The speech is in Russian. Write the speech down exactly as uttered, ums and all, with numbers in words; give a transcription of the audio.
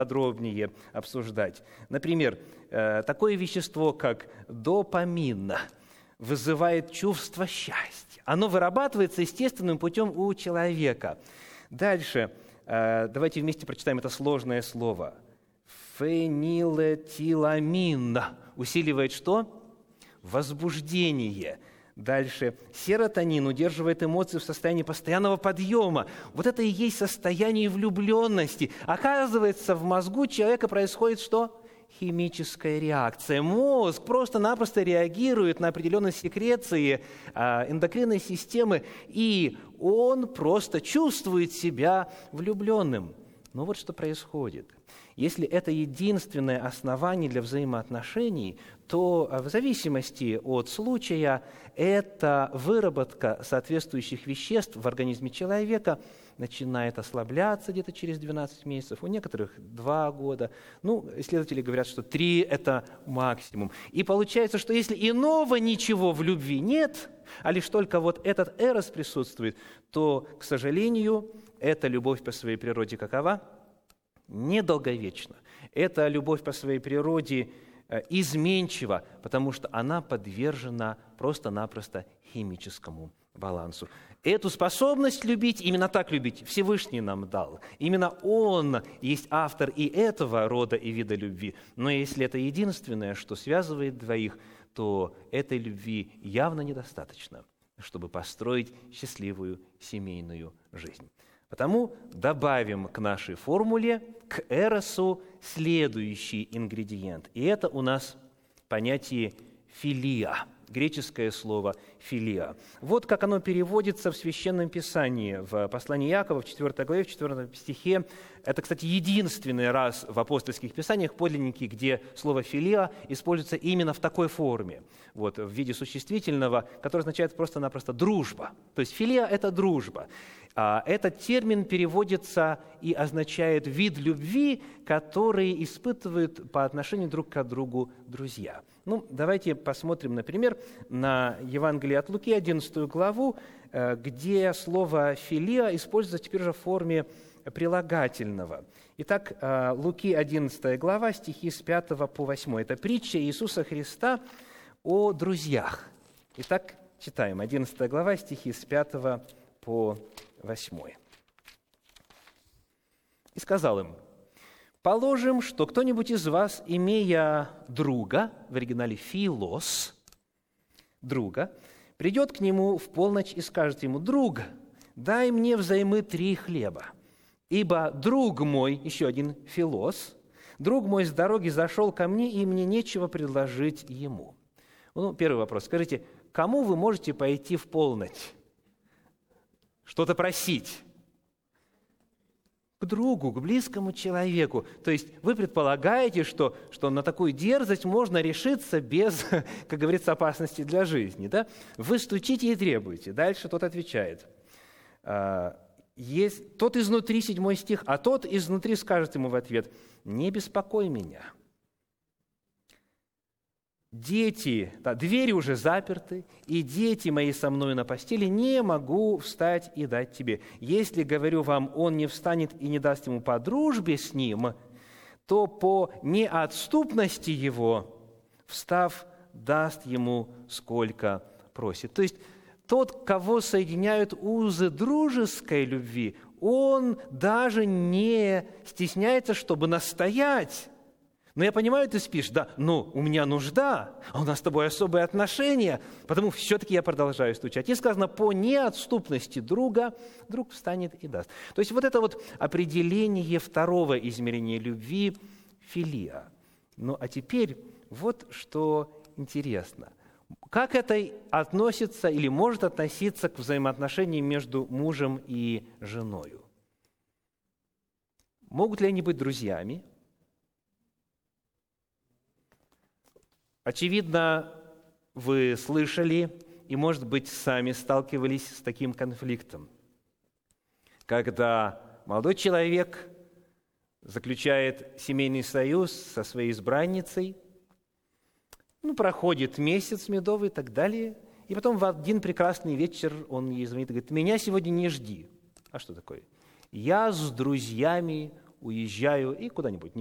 подробнее обсуждать. Например, такое вещество, как допамин, вызывает чувство счастья. Оно вырабатывается естественным путем у человека. Дальше, давайте вместе прочитаем это сложное слово. Фенилэтиламин усиливает что? Возбуждение. Дальше. Серотонин удерживает эмоции в состоянии постоянного подъема. Вот это и есть состояние влюбленности. Оказывается, в мозгу человека происходит что? Химическая реакция. Мозг просто-напросто реагирует на определенные секреции эндокринной системы, и он просто чувствует себя влюбленным. Но вот что происходит. Если это единственное основание для взаимоотношений, то в зависимости от случая эта выработка соответствующих веществ в организме человека начинает ослабляться где-то через двенадцать месяцев, у некоторых два года. Ну, исследователи говорят, что три – это максимум. И получается, что если иного ничего в любви нет, а лишь только вот этот эрос присутствует, то, к сожалению, эта любовь по своей природе какова? Недолговечна. Эта любовь по своей природе изменчива, потому что она подвержена просто-напросто химическому балансу. Эту способность любить, именно так любить, Всевышний нам дал. Именно Он есть автор и этого рода и вида любви. Но если это единственное, что связывает двоих, то этой любви явно недостаточно, чтобы построить счастливую семейную жизнь. Потому добавим к нашей формуле, к эросу, следующий ингредиент. И это у нас понятие «филия», греческое слово «филия». Вот как оно переводится в Священном Писании, в послании Иакова, в четвёртой главе, в четвёртом стихе. Это, кстати, единственный раз в апостольских писаниях, подлинники, где слово «филия» используется именно в такой форме, вот, в виде существительного, который означает просто-напросто «дружба». То есть «филия» – это дружба. Этот термин переводится и означает вид любви, который испытывают по отношению друг к другу друзья. Ну, давайте посмотрим, например, на Евангелие от Луки, одиннадцатую главу, где слово «филия» используется теперь же в форме прилагательного. Итак, Луки, одиннадцатая глава, стихи с пятого по восьмой. Это притча Иисуса Христа о друзьях. Итак, читаем. одиннадцатая глава, стихи с пятого по восьмой. «И сказал им: положим, что кто-нибудь из вас, имея друга, в оригинале «филос», друга, придет к нему в полночь и скажет ему: друг, дай мне взаймы три хлеба, ибо друг мой, еще один «филос», друг мой с дороги зашел ко мне, и мне нечего предложить ему». Ну, первый вопрос. Скажите, кому вы можете пойти в полночь? Что-то просить? К другу, к близкому человеку. То есть вы предполагаете, что, что на такую дерзость можно решиться без, как говорится, опасности для жизни. Да? Вы стучите и требуете. Дальше тот отвечает. Есть, тот изнутри, седьмой стих, а тот изнутри скажет ему в ответ: «Не беспокой меня. Дети, да, двери уже заперты, и дети мои со мною на постели, не могу встать и дать тебе. Если, говорю вам, он не встанет и не даст ему по дружбе с ним, то по неотступности его, встав, даст ему сколько просит». То есть тот, кого соединяют узы дружеской любви, он даже не стесняется, чтобы настоять. Но я понимаю, ты спишь, да, но у меня нужда, а у нас с тобой особые отношения, потому все-таки я продолжаю стучать. И сказано, по неотступности друга друг встанет и даст. То есть вот это вот определение второго измерения любви – филия. Ну а теперь вот что интересно. Как это относится или может относиться к взаимоотношениям между мужем и женою? Могут ли они быть друзьями? Очевидно, вы слышали и, может быть, сами сталкивались с таким конфликтом, когда молодой человек заключает семейный союз со своей избранницей, ну, проходит месяц медовый и так далее, и потом в один прекрасный вечер он ей звонит и говорит: «Меня сегодня не жди». А что такое? «Я с друзьями уезжаю и куда-нибудь